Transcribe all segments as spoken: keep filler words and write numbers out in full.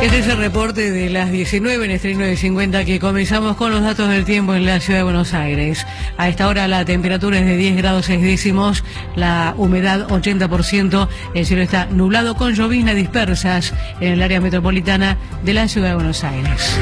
Este es el reporte de las diecinueve en Estreno de cincuenta, que comenzamos con los datos del tiempo en la ciudad de Buenos Aires. A esta hora la temperatura es de diez grados seis décimos, la humedad ochenta por ciento, el cielo está nublado con lloviznas dispersas en el área metropolitana de la ciudad de Buenos Aires.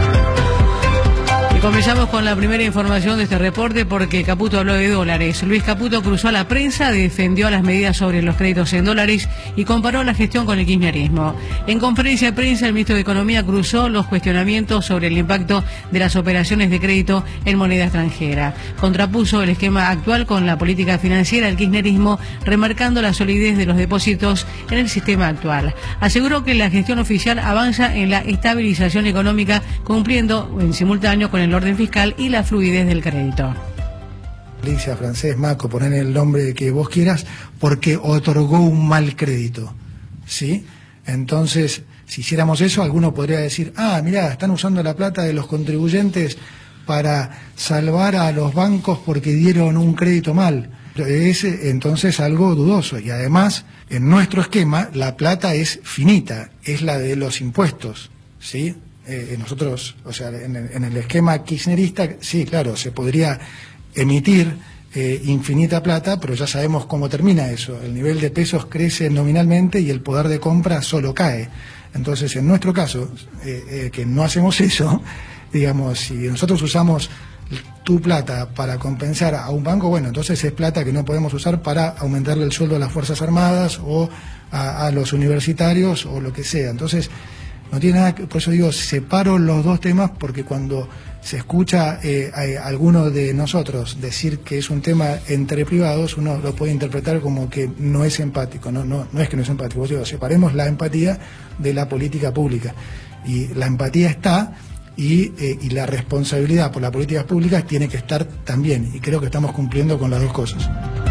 Comenzamos con la primera información de este reporte porque Caputo habló de dólares. Luis Caputo cruzó a la prensa, defendió las medidas sobre los créditos en dólares y comparó la gestión con el kirchnerismo. En conferencia de prensa, el ministro de Economía cruzó los cuestionamientos sobre el impacto de las operaciones de crédito en moneda extranjera. Contrapuso el esquema actual con la política financiera del kirchnerismo, remarcando la solidez de los depósitos en el sistema actual. Aseguró que la gestión oficial avanza en la estabilización económica, cumpliendo en simultáneo con el orden fiscal y la fluidez del crédito. Alicia, francés, Maco, poner el nombre que vos quieras, porque otorgó un mal crédito, ¿sí? Entonces, si hiciéramos eso, alguno podría decir, ah, mirá, están usando la plata de los contribuyentes para salvar a los bancos porque dieron un crédito mal. Es entonces algo dudoso, y además, en nuestro esquema, la plata es finita, es la de los impuestos, ¿sí? Eh, nosotros, o sea, en el, en el esquema kirchnerista, sí, claro, se podría emitir eh, infinita plata, pero ya sabemos cómo termina eso. El nivel de pesos crece nominalmente y el poder de compra solo cae. Entonces, en nuestro caso, eh, eh, que no hacemos eso, digamos, si nosotros usamos tu plata para compensar a un banco, bueno, entonces es plata que no podemos usar para aumentarle el sueldo a las Fuerzas Armadas o a, a los universitarios o lo que sea. Entonces, no tiene nada que, por eso digo, separo los dos temas, porque cuando se escucha eh, a, a alguno de nosotros decir que es un tema entre privados, uno lo puede interpretar como que no es empático. No, no, no es que no es empático. Pues digo, separemos la empatía de la política pública. Y la empatía está, y, eh, y la responsabilidad por las políticas públicas tiene que estar también. Y creo que estamos cumpliendo con las dos cosas.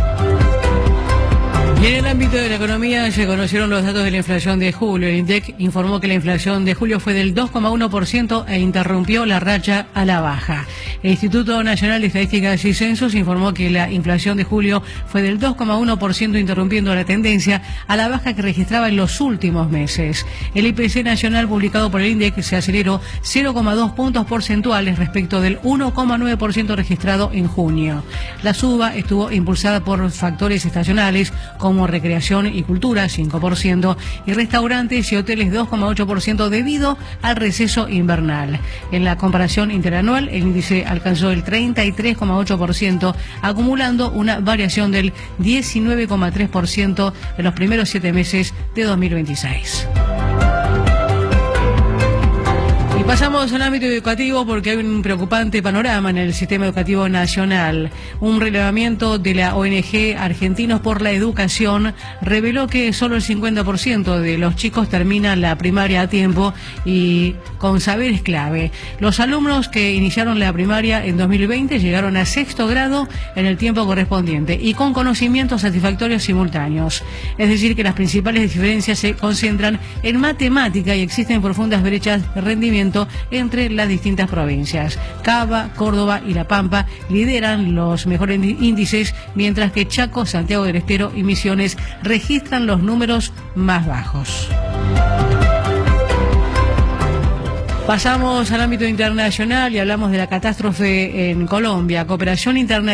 Y en el ámbito de la economía se conocieron los datos de la inflación de julio. El INDEC informó que la inflación de julio fue del dos coma uno por ciento e interrumpió la racha a la baja. El Instituto Nacional de Estadísticas y Censos informó que la inflación de julio fue del dos coma uno por ciento, interrumpiendo la tendencia a la baja que registraba en los últimos meses. El I P C nacional publicado por el INDEC se aceleró cero coma dos puntos porcentuales respecto del uno coma nueve por ciento registrado en junio. La suba estuvo impulsada por factores estacionales como como recreación y cultura, cinco por ciento, y restaurantes y hoteles, dos coma ocho por ciento, debido al receso invernal. En la comparación interanual, el índice alcanzó el treinta y tres coma ocho por ciento, acumulando una variación del diecinueve coma tres por ciento en los primeros siete meses de dos mil veintiséis. Y pasamos al ámbito educativo porque hay un preocupante panorama en el sistema educativo nacional. Un relevamiento de la O N G Argentinos por la Educación reveló que solo el cincuenta por ciento de los chicos terminan la primaria a tiempo y con saberes clave. Los alumnos que iniciaron la primaria en dos mil veinte llegaron a sexto grado en el tiempo correspondiente y con conocimientos satisfactorios simultáneos. Es decir, que las principales diferencias se concentran en matemática y existen profundas brechas de rendimiento entre las distintas provincias. Cava, Córdoba y La Pampa lideran los mejores índices, mientras que Chaco, Santiago del Estero y Misiones registran los números más bajos. Pasamos al ámbito internacional y hablamos de la catástrofe en Colombia. Cooperación Internacional